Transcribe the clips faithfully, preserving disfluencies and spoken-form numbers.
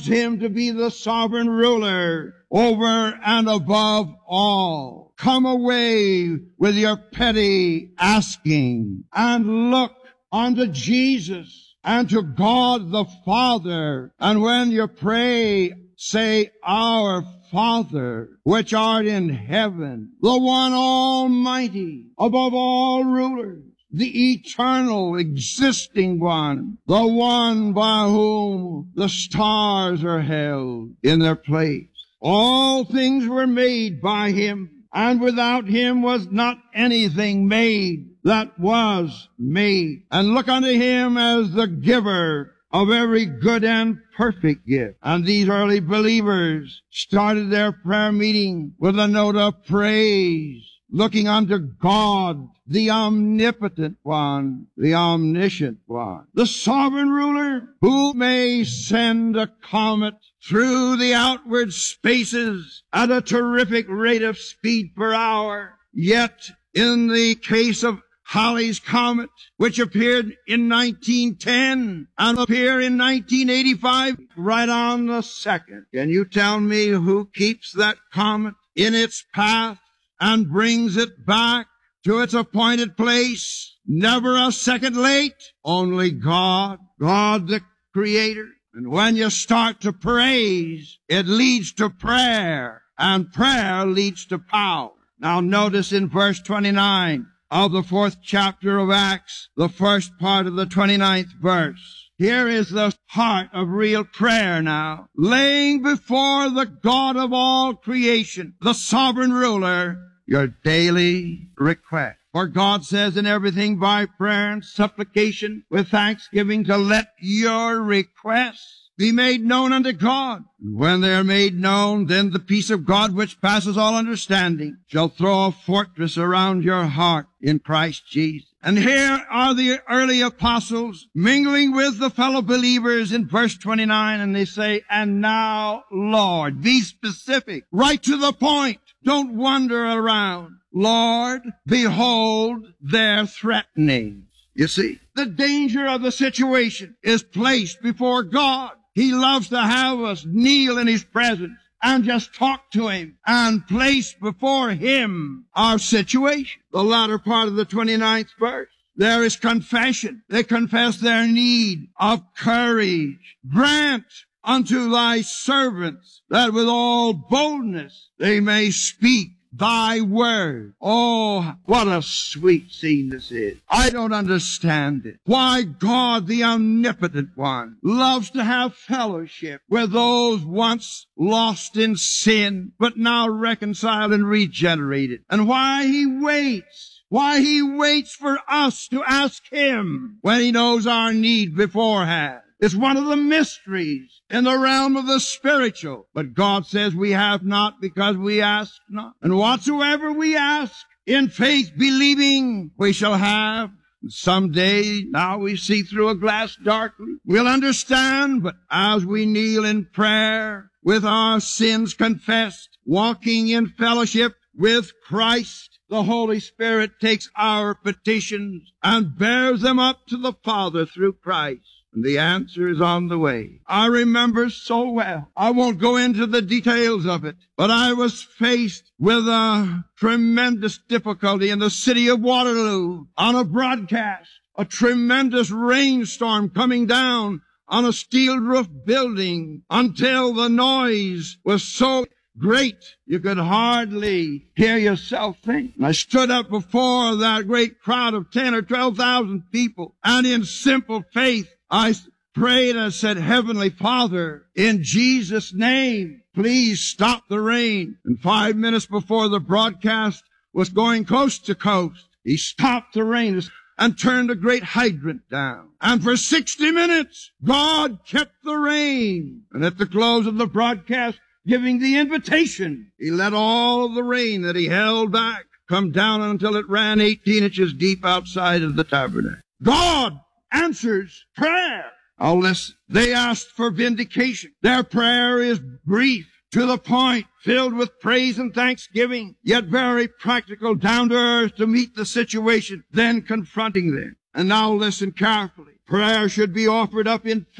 him to be the sovereign ruler over and above all. Come away with your petty asking and look unto Jesus and to God the Father. And when you pray, say, Our Father, which art in heaven, the one almighty, above all rulers, the eternal existing one, the one by whom the stars are held in their place. All things were made by him, and without him was not anything made that was made. And look unto him as the giver of every good and perfect gift. And these early believers started their prayer meeting with a note of praise, looking unto God, the omnipotent one, the omniscient one, the sovereign ruler, who may send a comet through the outward spaces at a terrific rate of speed per hour. Yet in the case of Halley's Comet, which appeared in nineteen ten and appeared in nineteen eighty-five, right on the second. Can you tell me who keeps that comet in its path and brings it back to its appointed place? Never a second late. Only God, God the Creator. And when you start to praise, it leads to prayer, and prayer leads to power. Now notice in verse twenty-nine of the fourth chapter of Acts, the first part of the twenty-ninth verse. Here is the heart of real prayer now. Laying before the God of all creation, the sovereign ruler, your daily request. For God says in everything by prayer and supplication with thanksgiving to let your requests be made known unto God. And when they are made known, then the peace of God which passes all understanding shall throw a fortress around your heart in Christ Jesus. And here are the early apostles mingling with the fellow believers in verse twenty-nine, and they say, And now, Lord, be specific, right to the point. Don't wander around. Lord, behold their threatenings. You see, the danger of the situation is placed before God. He loves to have us kneel in his presence and just talk to him and place before him our situation. The latter part of the twenty-ninth verse. There is confession. They confess their need of courage. Grant unto thy servants that with all boldness they may speak thy word. Oh, what a sweet scene this is. I don't understand it. Why God, the omnipotent one, loves to have fellowship with those once lost in sin, but now reconciled and regenerated. And why he waits. Why he waits for us to ask him when he knows our need beforehand. It's one of the mysteries in the realm of the spiritual. But God says we have not because we ask not. And whatsoever we ask in faith believing we shall have. Someday, now we see through a glass darkly. We'll understand, but as we kneel in prayer with our sins confessed, walking in fellowship with Christ, the Holy Spirit takes our petitions and bears them up to the Father through Christ. And the answer is on the way. I remember so well. I won't go into the details of it, but I was faced with a tremendous difficulty in the city of Waterloo on a broadcast. A tremendous rainstorm coming down on a steel roof building until the noise was so great you could hardly hear yourself think. And I stood up before that great crowd of ten or twelve thousand people, and in simple faith I prayed and said, Heavenly Father, in Jesus' name, please stop the rain. And five minutes before the broadcast was going coast to coast, he stopped the rain and turned a great hydrant down. And for sixty minutes, God kept the rain. And at the close of the broadcast, giving the invitation, he let all of the rain that he held back come down until it ran eighteen inches deep outside of the tabernacle. God answers prayer. Oh, listen. They asked for vindication. Their prayer is brief, to the point, filled with praise and thanksgiving, yet very practical, down to earth to meet the situation then confronting them. And now listen carefully. Prayer should be offered up in faith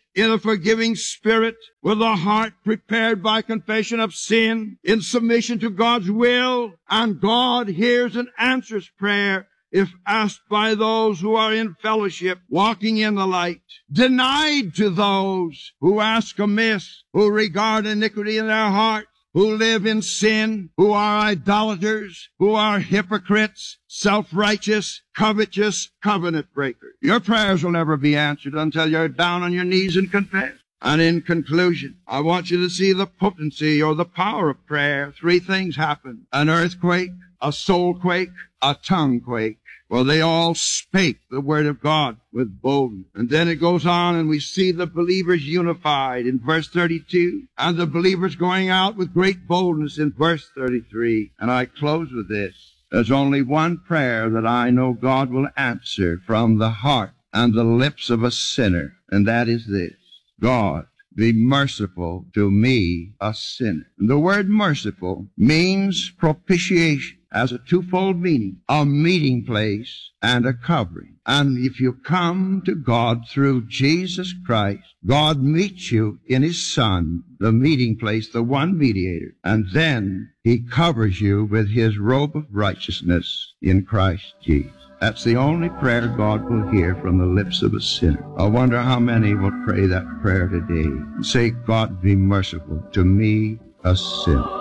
in a forgiving spirit, with a heart prepared by confession of sin, in submission to God's will, and God hears and answers prayer if asked by those who are in fellowship, walking in the light. Denied to those who ask amiss, who regard iniquity in their heart, who live in sin, who are idolaters, who are hypocrites, self-righteous, covetous, covenant breakers. Your prayers will never be answered until you're down on your knees and confess. And in conclusion, I want you to see the potency or the power of prayer. Three things happen: an earthquake, a soul quake, a tongue quake. Well, they all spake the word of God with boldness. And then it goes on, and we see the believers unified in verse thirty-two, and the believers going out with great boldness in verse thirty-three. And I close with this. There's only one prayer that I know God will answer from the heart and the lips of a sinner, and that is this: God, be merciful to me, a sinner. And the word merciful means propitiation, has a twofold meaning: a meeting place and a covering. And if you come to God through Jesus Christ, God meets you in His Son, the meeting place, the one mediator, and then He covers you with His robe of righteousness in Christ Jesus. That's the only prayer God will hear from the lips of a sinner. I wonder how many will pray that prayer today and say, God, be merciful to me, a sinner.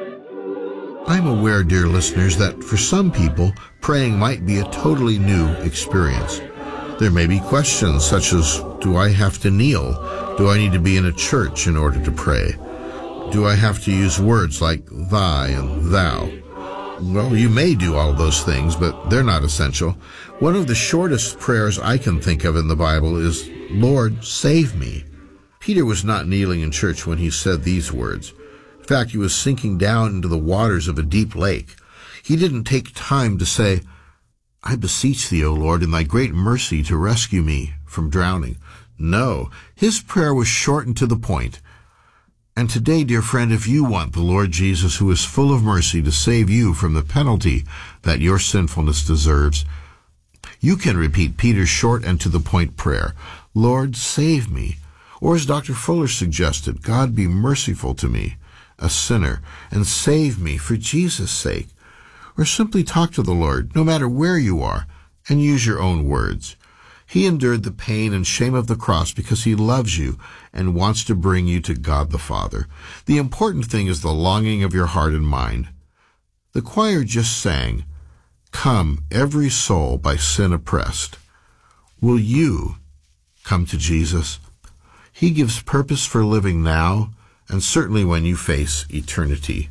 I'm aware, dear listeners, that for some people, praying might be a totally new experience. There may be questions such as, do I have to kneel? Do I need to be in a church in order to pray? Do I have to use words like thy and thou? Well, you may do all those things, but they're not essential. One of the shortest prayers I can think of in the Bible is, Lord, save me. Peter was not kneeling in church when he said these words. In fact, he was sinking down into the waters of a deep lake. He didn't take time to say, I beseech thee, O Lord, in thy great mercy to rescue me from drowning. No, his prayer was short and to the point. And today, dear friend, if you want the Lord Jesus, who is full of mercy, to save you from the penalty that your sinfulness deserves, you can repeat Peter's short and to the point prayer, Lord, save me. Or as Doctor Fuller suggested, God, be merciful to me, a sinner, and save me for Jesus' sake. Or simply talk to the Lord, no matter where you are, and use your own words. He endured the pain and shame of the cross because He loves you and wants to bring you to God the Father. The important thing is the longing of your heart and mind. The choir just sang, Come, every soul by sin oppressed. Will you come to Jesus? He gives purpose for living now, and certainly when you face eternity.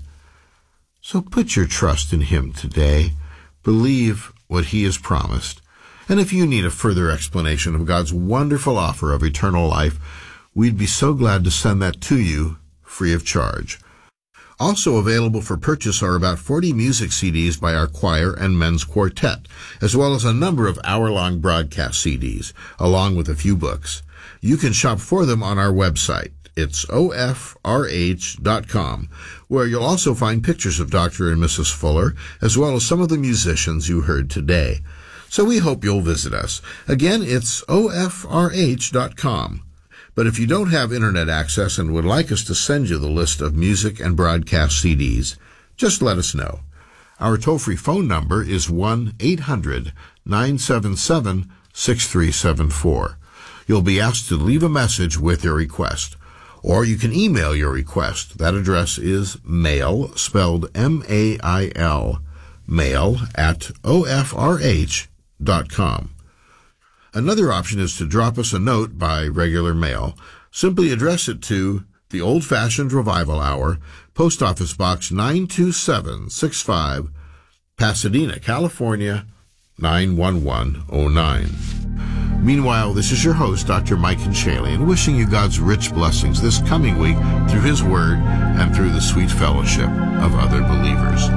So put your trust in Him today. Believe what He has promised. And if you need a further explanation of God's wonderful offer of eternal life, we'd be so glad to send that to you free of charge. Also available for purchase are about forty music C Ds by our choir and men's quartet, as well as a number of hour-long broadcast C Ds, along with a few books. You can shop for them on our website. It's O F R H dot com, where you'll also find pictures of Doctor and Missus Fuller, as well as some of the musicians you heard today. So we hope you'll visit us. Again, it's O F R H dot com. But if you don't have internet access and would like us to send you the list of music and broadcast C Ds, just let us know. Our toll-free phone number is one eight hundred nine seven seven six three seven four. You'll be asked to leave a message with your request. Or you can email your request. That address is mail, spelled M A I L, mail at O F R H dot com. Another option is to drop us a note by regular mail. Simply address it to the Old-Fashioned Revival Hour, Post Office Box nine two seven six five, Pasadena, California, nine one one oh nine. Meanwhile, this is your host, Doctor Mike Hinshaly, and wishing you God's rich blessings this coming week through His Word and through the sweet fellowship of other believers.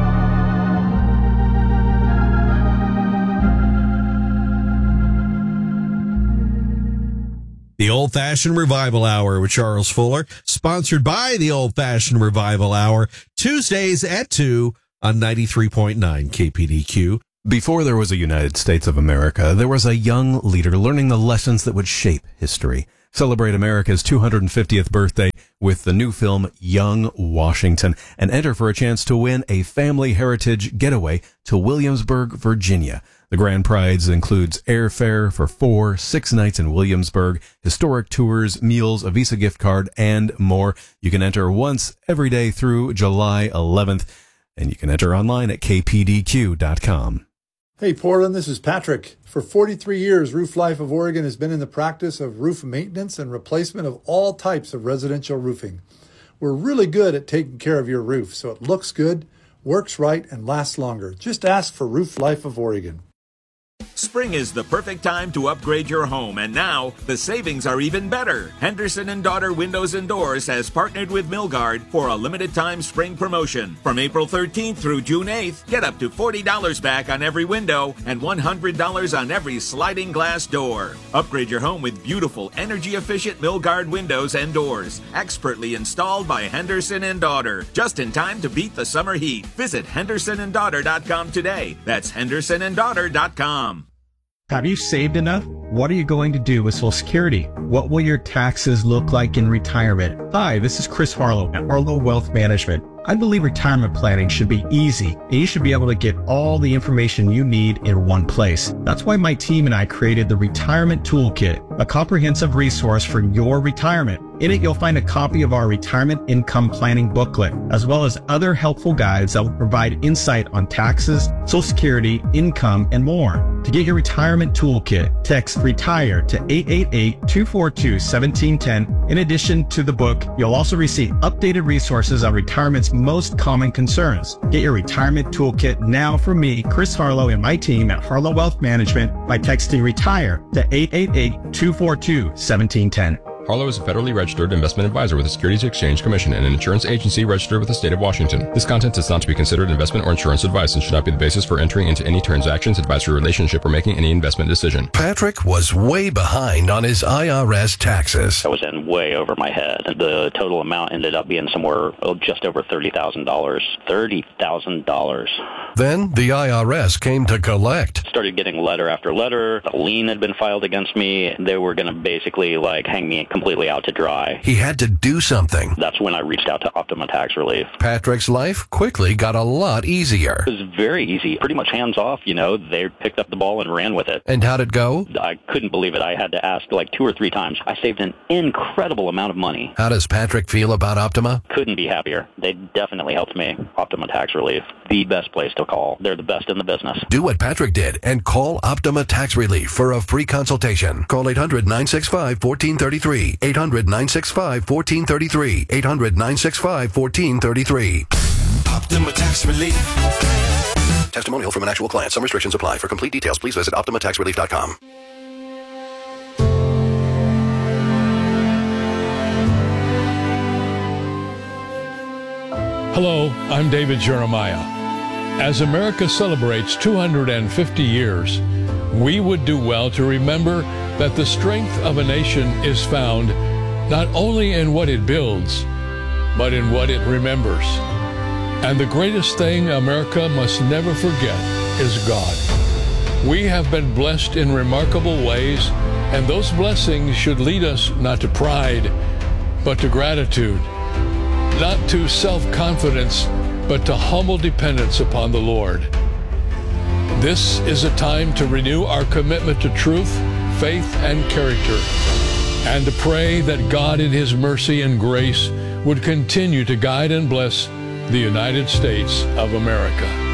The Old-Fashioned Revival Hour with Charles Fuller, sponsored by the Old-Fashioned Revival Hour, Tuesdays at two on ninety-three point nine K P D Q. Before there was a United States of America, there was a young leader learning the lessons that would shape history. Celebrate America's two hundred fiftieth birthday with the new film Young Washington and enter for a chance to win a family heritage getaway to Williamsburg, Virginia. The grand prize includes airfare for four, six nights in Williamsburg, historic tours, meals, a Visa gift card, and more. You can enter once every day through July eleventh, and you can enter online at k p d q dot com. Hey Portland, this is Patrick. For forty-three years, Roof Life of Oregon has been in the practice of roof maintenance and replacement of all types of residential roofing. We're really good at taking care of your roof so it looks good, works right, and lasts longer. Just ask for Roof Life of Oregon. Spring is the perfect time to upgrade your home, and now the savings are even better. Henderson and Daughter Windows and Doors has partnered with Milgard for a limited time spring promotion. From April thirteenth through June eighth, get up to forty dollars back on every window and one hundred dollars on every sliding glass door. Upgrade your home with beautiful, energy-efficient Milgard windows and doors, expertly installed by Henderson and Daughter, just in time to beat the summer heat. Visit henderson and daughter dot com today. That's henderson and daughter dot com. Have you saved enough? What are you going to do with Social Security? What will your taxes look like in retirement? Hi, this is Chris Harlow at Harlow Wealth Management. I believe retirement planning should be easy, and you should be able to get all the information you need in one place. That's why my team and I created the Retirement Toolkit, a comprehensive resource for your retirement. In it, you'll find a copy of our retirement income planning booklet, as well as other helpful guides that will provide insight on taxes, Social Security, income, and more. To get your retirement toolkit, text RETIRE to eight eight eight, two four two, one seven one zero. In addition to the book, you'll also receive updated resources on retirement's most common concerns. Get your retirement toolkit now from me, Chris Harlow, and my team at Harlow Wealth Management by texting RETIRE to eight eight eight, two four two, one seven one zero. Harlow is a federally registered investment advisor with the Securities Exchange Commission and an insurance agency registered with the state of Washington. This content is not to be considered investment or insurance advice and should not be the basis for entering into any transactions, advisory relationship, or making any investment decision. Patrick was way behind on his I R S taxes. I was in way over my head. The total amount ended up being somewhere oh, just over thirty thousand dollars. thirty thousand dollars. Then the I R S came to collect. Started getting letter after letter. A lien had been filed against me. They were going to basically like hang me completely out to dry. He had to do something. That's when I reached out to Optima Tax Relief. Patrick's life quickly got a lot easier. It was very easy. Pretty much hands off, you know. They picked up the ball and ran with it. And how'd it go? I couldn't believe it. I had to ask like two or three times. I saved an incredible amount of money. How does Patrick feel about Optima? Couldn't be happier. They definitely helped me. Optima Tax Relief. The best place to call. They're the best in the business. Do what Patrick did and call Optima Tax Relief for a free consultation. Call eight hundred, nine six five, one four three three. eight hundred, nine six five, one four three three. eight hundred, nine six five, one four three three. Optima Tax Relief. Testimonial from an actual client. Some restrictions apply. For complete details, please visit optima tax relief dot com. Hello, I'm David Jeremiah. As America celebrates two hundred fifty years, we would do well to remember that the strength of a nation is found not only in what it builds, but in what it remembers. And the greatest thing America must never forget is God. We have been blessed in remarkable ways, and those blessings should lead us not to pride, but to gratitude, not to self-confidence, but to humble dependence upon the Lord. This is a time to renew our commitment to truth, faith, and character, and to pray that God in His mercy and grace would continue to guide and bless the United States of America.